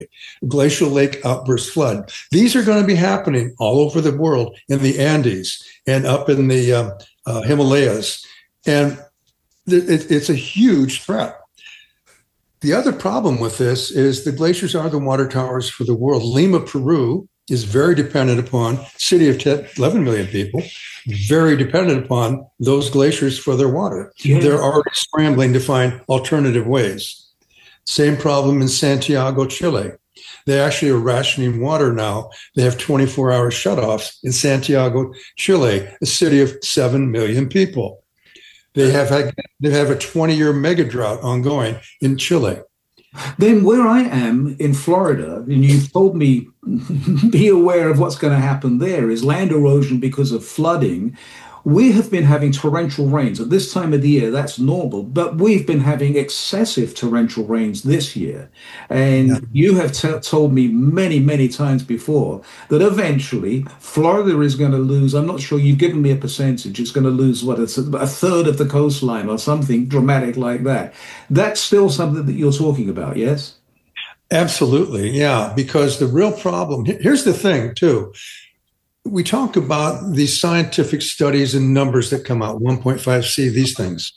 glacial lake outburst flood. These are going to be happening all over the world in the Andes and up in the Himalayas. And it's a huge threat. The other problem with this is the glaciers are the water towers for the world. Lima, Peru is very dependent upon, city of 11 million people, very dependent upon those glaciers for their water. Yeah. They're already scrambling to find alternative ways. Same problem in Santiago, Chile. They actually are rationing water now. They have 24-hour shutoffs in Santiago, Chile, a city of 7 million people. They have a 20-year mega drought ongoing in Chile. Then where I am in Florida, and you've told me be aware of what's going to happen there, is land erosion because of flooding. We have been having torrential rains. At this time of the year, that's normal, but we've been having excessive torrential rains this year. And you have told me many, many times before that eventually Florida is going to lose, I'm not sure, you've given me a percentage, it's going to lose, what, it's a third of the coastline or something dramatic like that. That's still something that you're talking about, yes? Absolutely, yeah, because the real problem, here's the thing, too. We talk about these scientific studies and numbers that come out, 1.5C, these things.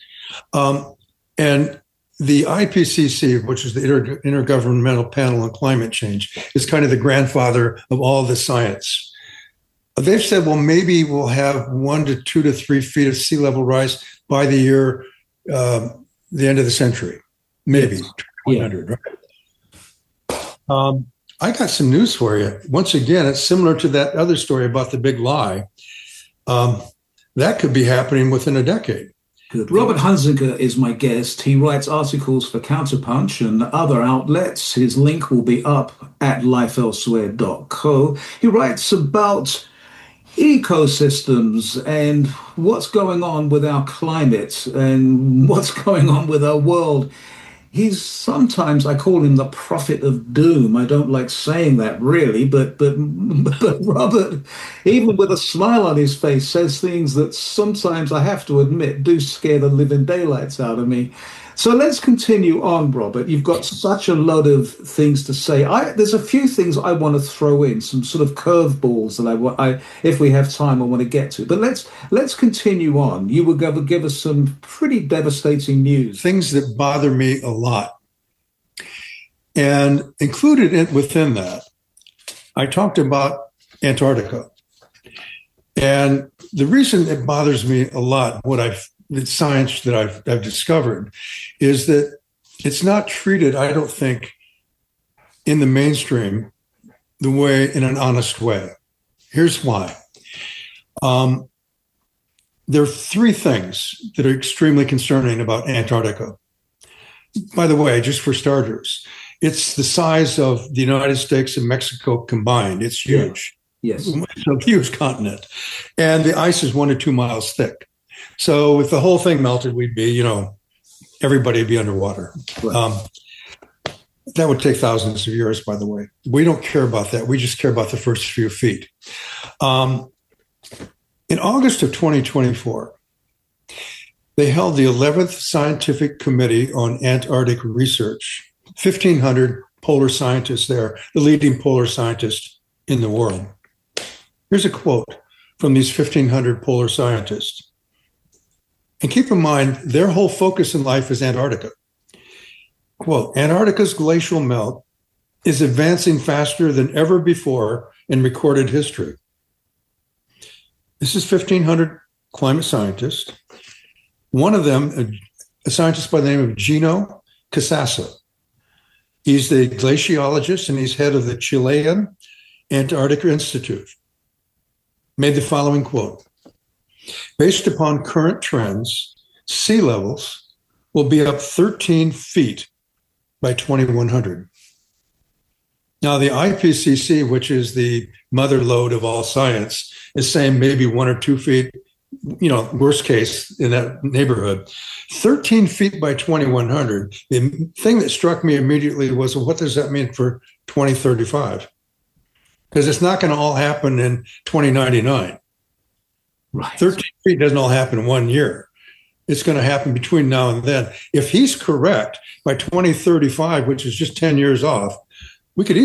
And the IPCC, which is the Intergovernmental Panel on Climate Change, is kind of the grandfather of all the science. They've said, well, maybe we'll have 1 to 2 to 3 feet of sea level rise by the year, the end of the century, maybe, 100, right? I got some news for you. Once again, it's similar to that other story about the big lie. That could be happening within a decade. Good. Robert Hunziker is my guest. He writes articles for Counterpunch and other outlets. His link will be up at lifeelsewhere.co. He writes about ecosystems and what's going on with our climate and what's going on with our world. He's sometimes, I call him the prophet of doom. I don't like saying that really, but Robert, even with a smile on his face, says things that sometimes I have to admit do scare the living daylights out of me. So let's continue on, Robert. You've got such a lot of things to say. There's a few things I want to throw in, some sort of curveballs that if we have time, I want to get to. But let's continue on. You will give us some pretty devastating news. Things that bother me a lot. And included within that, I talked about Antarctica. And the reason it bothers me a lot, the science that I've discovered, is that it's not treated, I don't think, in the mainstream in an honest way. Here's why. There are 3 things that are extremely concerning about Antarctica. By the way, just for starters, it's the size of the United States and Mexico combined. It's huge. Yes. It's a huge continent. And the ice is 1 to 2 miles thick. So if the whole thing melted, we'd be, everybody would be underwater. Right. That would take thousands of years, by the way. We don't care about that. We just care about the first few feet. In August of 2024, they held the 11th Scientific Committee on Antarctic Research. 1,500 polar scientists there, the leading polar scientists in the world. Here's a quote from these 1,500 polar scientists. And keep in mind, their whole focus in life is Antarctica. Quote, Antarctica's glacial melt is advancing faster than ever before in recorded history. This is 1,500 climate scientists. One of them, a scientist by the name of Gino Casassa. He's the glaciologist and he's head of the Chilean Antarctica Institute. Made the following quote. Based upon current trends, sea levels will be up 13 feet by 2100. Now, the IPCC, which is the mother lode of all science, is saying maybe 1 or 2 feet, worst case in that neighborhood. 13 feet by 2100. The thing that struck me immediately was, well, what does that mean for 2035? Because it's not going to all happen in 2099. Right. 13 feet doesn't all happen in 1 year. It's going to happen between now and then. If he's correct, by 2035, which is just 10 years off, We could